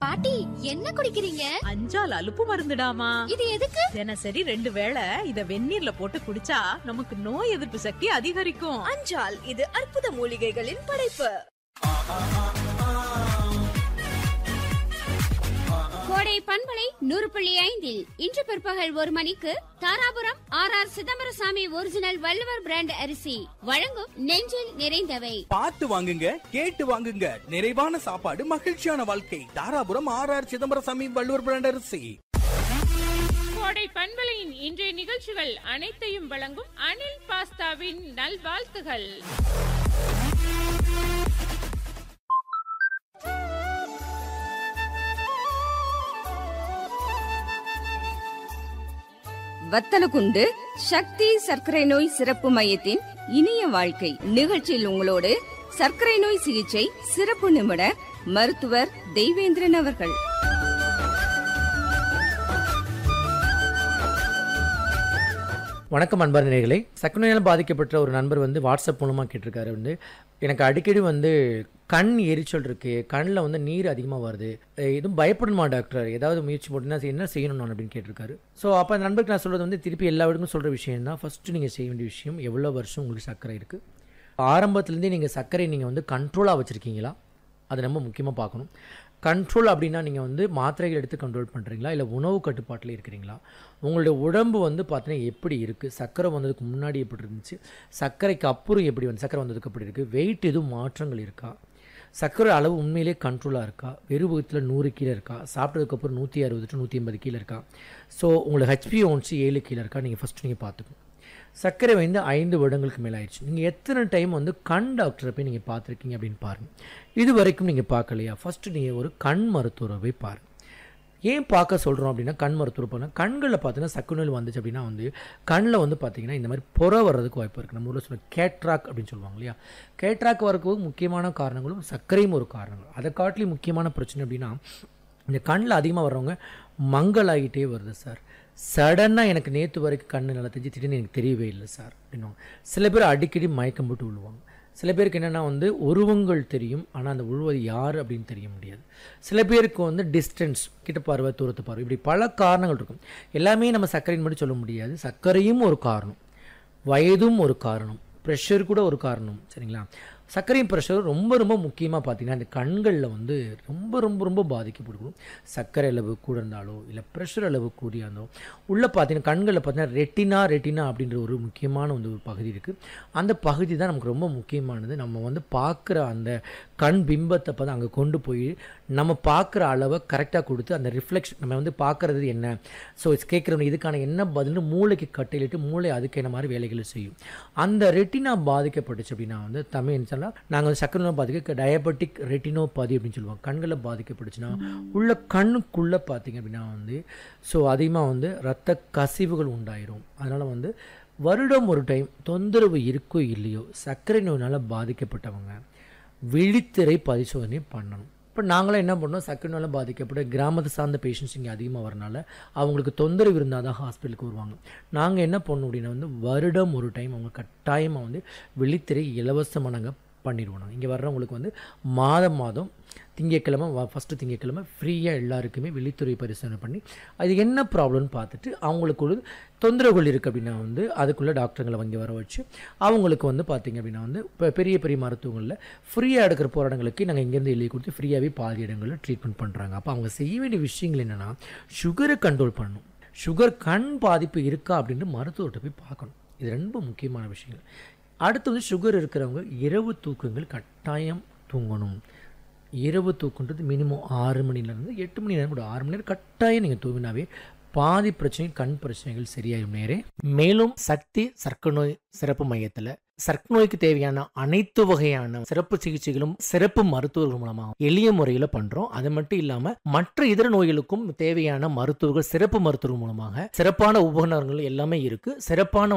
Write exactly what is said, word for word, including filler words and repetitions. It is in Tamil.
பாட்டி என்ன குடிக்கிறீங்க? அஞ்சால் அலுப்பு மருந்துடாமா. இது எதுக்கு? தினசரி ரெண்டு வேளை இத வெந்நீர்ல போட்டு குடிச்சா நமக்கு நோய் எதிர்ப்பு சக்தி அதிகரிக்கும். அஞ்சால் இது அற்புத மூலிகைகளின் படைப்பு. கோடை பண்பலை நூறு புள்ளி ஐந்தில் இன்று பிற்பகல் ஒரு மணிக்கு Dharapuram R R Chidambarasamy original Valluvar brand அரிசி வழங்கும் நெஞ்சில் நிறைந்தவை. பார்த்து வாங்குங்க, கேட்டு வாங்குங்க. நிறைவான சாப்பாடு, மகிழ்ச்சியான வாழ்க்கை. Dharapuram R R Chidambarasamy Valluvar brand அரிசி. கோடை பண்பலையின் இன்றைய நிகழ்ச்சிகள் அனைத்தையும் வழங்கும் அனில் பாஸ்தாவின் நல்வாழ்த்துகள். வத்தலகுண்டு சக்தி சர்க்கரை நோய் சிறப்பு மையத்தின் இனிய வாழ்க்கை நிகழ்ச்சியில் உங்களோடு சர்க்கரை நோய் சிகிச்சை சிறப்பு நிபுணர் மருத்துவர் தெய்வேந்திரன் அவர்கள். வணக்கம் அன்பான நேயர்களே. சர்க்கரை நோயால் பாதிக்கப்பட்ட ஒரு நண்பர் வந்து வாட்ஸ்அப் மூலமாக கேட்டிருக்காரு. வந்து எனக்கு அடிக்கடி வந்து கண் எரிச்சல் இருக்குது, கண்ணில் வந்து நீர் அதிகமாக வருது, எதுவும் பயப்படணுமா டாக்டர், ஏதாவது முயற்சி போட்டுன்னா என்ன செய்யணும் நான் அப்படின்னு கேட்டிருக்காரு. ஸோ அப்போ அந்த நண்பருக்கு நான் சொல்கிறது வந்து திருப்பி எல்லா இடமும் சொல்கிற விஷயம் தான். ஃபஸ்ட்டு நீங்கள் செய்ய வேண்டிய விஷயம், எவ்வளோ வருஷம் உங்களுக்கு சர்க்கரை இருக்குது, ஆரம்பத்துலேருந்தே நீங்கள் சர்க்கரை நீங்கள் வந்து கண்ட்ரோலாக வச்சுருக்கீங்களா, அது ரொம்ப முக்கியமாக பார்க்கணும். கண்ட்ரோல் அப்படின்னா நீங்கள் வந்து மாத்திரைகள் எடுத்து கண்ட்ரோல் பண்ணுறீங்களா, இல்லை உணவு கட்டுப்பாட்டில் இருக்கிறீங்களா, உங்களுடைய உடம்பு வந்து பார்த்தீங்கன்னா எப்படி இருக்குது, சர்க்கரை வந்ததுக்கு முன்னாடி எப்படி இருந்துச்சு, சர்க்கரைக்கு அப்புறம் எப்படி வந்து சர்க்கரை வந்ததுக்கு எப்படி இருக்குது, வெயிட் எதுவும் மாற்றங்கள் இருக்கா, சர்க்கரை அளவு உண்மையிலே கண்ட்ரோலாக இருக்கா, வெறுபகத்தில் நூறு கீழே இருக்கா, சாப்பிட்டதுக்கப்புறம் நூற்றி அறுபது டு நூற்றி ஐம்பது கீழே இருக்கா, ஸோ உங்களுக்கு ஹெச்பிஓன்சி ஏழு கீழே இருக்கா, நீங்கள் ஃபஸ்ட்டு நீங்கள் பார்த்துக்கணும். சர்க்கரை வந்து ஐந்து வருடங்களுக்கு மேலே ஆயிடுச்சு, நீங்கள் எத்தனை டைம் வந்து கண் டாக்டரை போய் நீங்கள் பார்த்துருக்கீங்க அப்படின்னு பாருங்கள். இது வரைக்கும் நீங்கள் பார்க்கலையா, ஃபஸ்ட்டு நீங்கள் ஒரு கண் மருத்துவரை போய் பாருங்கள். ஏன் பார்க்க சொல்கிறோம் அப்படின்னா, கண் மருத்துவர் போனால் கண்களில் பார்த்தீங்கன்னா சர்க்கரை நோய் வந்துச்சு அப்படின்னா வந்து கண்ணில் வந்து பார்த்திங்கன்னா இந்த மாதிரி புற வர்றதுக்கு வாய்ப்பு இருக்குது. நம்ம ஊரில் சொல்ல கேட்ராக் அப்படின்னு சொல்லுவாங்க இல்லையா. கேட்ராக் வரக்கு முக்கியமான காரணங்களும் சர்க்கரையும் ஒரு காரணங்கள். அதை காட்டிலும் முக்கியமான பிரச்சனை அப்படின்னா, இந்த கண்ணில் அதிகமாக வர்றவங்க மங்களாகிட்டே வருது சார், சடனாக எனக்கு நேற்று வரைக்கும் கண் நல்லா தெரிஞ்சு திடீர்னு எனக்கு தெரியவே இல்லை சார் அப்படின்வாங்க. சில பேர் அடிக்கடி மயக்கம் போட்டு விழுவாங்க. சில பேருக்கு என்னென்னா வந்து உருவங்கள் தெரியும், ஆனால் அந்த உழுவது யார் அப்படின்னு தெரிய முடியாது. சில பேருக்கு வந்து டிஸ்டன்ஸ், கிட்ட பார்வை தூரத்து பார்வை, இப்படி பல காரணங்கள் இருக்கும். எல்லாமே நம்ம சர்க்கரைன்னு மட்டும் சொல்ல முடியாது. சர்க்கரையும் ஒரு காரணம், வயதும் ஒரு காரணம், ப்ரெஷர் கூட ஒரு காரணம். சரிங்களா. சர்க்கரையும் ப்ரெஷரும் ரொம்ப ரொம்ப முக்கியமாக பார்த்தீங்கன்னா இந்த கண்களில் வந்து ரொம்ப ரொம்ப ரொம்ப பாதிக்கப்படும். சர்க்கரை அளவு கூட இருந்தாலோ இல்லை ப்ரெஷர் அளவு கூடியா இருந்தோ உள்ளே பார்த்தீங்கன்னா கண்களில் பார்த்தீங்கன்னா ரெட்டினா ரெட்டினா அப்படின்ற ஒரு முக்கியமான வந்து ஒரு பகுதி இருக்குது. அந்த பகுதி தான் நமக்கு ரொம்ப முக்கியமானது. நம்ம வந்து பார்க்குற அந்த கண் பிம்பத்தை பார்த்து அங்கே கொண்டு போய் நம்ம பார்க்குற அளவை கரெக்டாக கொடுத்து அந்த ரிஃப்ளெக்ஷன் நம்ம வந்து பார்க்குறது என்ன, ஸோ கேட்குறவங்க இதுக்கான என்ன பதில்னு மூளைக்கு கட்டையிலிட்டு மூளை அதுக்கு என்ன மாதிரி வேலைகளை செய்யும். அந்த ரெட்டினா பாதிக்கப்பட்டுச்சு அப்படின்னா வந்து தமிழ் நாங்கள் வந்து சர்க்கரை நோய் பாதிக்க டயபெட்டிக் ரெட்டினோபாதி அப்படின்னு சொல்லுவாங்க. கண்களை பாதிக்கப்படுச்சுன்னா உள்ள கண்ணுக்குள்ளே பார்த்தீங்க அப்படின்னா வந்து ஸோ அதிகமாக வந்து இரத்த கசிவுகள் உண்டாயிரும். அதனால் வந்து வருடம் ஒரு டைம் தொந்தரவு இருக்கோ இல்லையோ சர்க்கரை நோயினால் பாதிக்கப்பட்டவங்க விழித்திரை பரிசோதனை பண்ணணும். இப்போ நாங்களாம் என்ன பண்ணோம், சர்க்கரை நோயால் பாதிக்கப்பட்ட கிராமத்தை சார்ந்த பேஷண்ட்ஸ் இங்கே அதிகமாக வரனால அவங்களுக்கு தொந்தரவு இருந்தால் தான் ஹாஸ்பிட்டலுக்கு வருவாங்க. நாங்கள் என்ன பண்ணோம் அப்படின்னா வந்து வருடம் ஒரு டைம் அவங்க கட்டாயமாக வந்து விழித்திரை இலவசமாக நாங்கள் பண்ணிடுவோம். நாங்கள் இங்கே வர்றவங்களுக்கு வந்து மாதம் மாதம் திங்கக்கிழமை ஃபஸ்ட்டு திங்கக்கிழமை ஃப்ரீயாக எல்லாருக்குமே விழித்துறை பரிசோதனை பண்ணி அது என்ன ப்ராப்ளம்னு பார்த்துட்டு அவங்களுக்கு ஒரு தொந்தரவுகள் இருக்குது அப்படின்னா வந்து அதுக்குள்ளே டாக்டருங்களை வாங்கி வர வச்சு அவங்களுக்கு வந்து பார்த்திங்க அப்படின்னா வந்து இப்போ பெரிய பெரிய மருத்துவங்களில் ஃப்ரீயாக எடுக்கிற போராட்டங்களுக்கு நாங்கள் இங்கேருந்து எழுதி கொடுத்து ஃப்ரீயாகவே பாதி இடங்களில் ட்ரீட்மெண்ட் பண்ணுறாங்க. அப்போ அவங்க செய்ய வேண்டிய விஷயங்கள் என்னென்னா, சுகரை கண்ட்ரோல் பண்ணணும், சுகர் கண் பாதிப்பு இருக்கா அப்படின்ட்டு மருத்துவர்கிட்ட போய் பார்க்கணும். இது ரொம்ப முக்கியமான விஷயங்கள். அடுத்து வந்து சுகர் இருக்கிறவங்க இரவு தூக்கங்கள் கட்டாயம் தூங்கணும். இரவு தூக்குன்றது மினிமம் ஆறு மணிலேருந்து எட்டு மணி நேரம் கூட, ஆறு மணி நேரம் கட்டாயம் நீங்கள் தூங்கினாவே பாதி பிரச்சனை கண் பிரச்சனைகள் சரியாகும் நேரே. மேலும் சக்தி சர்க்கரை நோய் சிறப்பு மையத்தில் சர்க்கரை நோய்க்கு தேவையான அனைத்து வகையான சிறப்பு சிகிச்சைகளும் சிறப்பு மருத்துவர்கள் மூலமாக எளிய முறையில் பண்றோம். அது மட்டும் இல்லாம மற்ற இதர நோய்களுக்கும் தேவையான மருத்துவர்கள் சிறப்பு மருத்துவர்கள் மூலமாக சிறப்பான உபகரணங்கள் எல்லாமே இருக்கு. சிறப்பான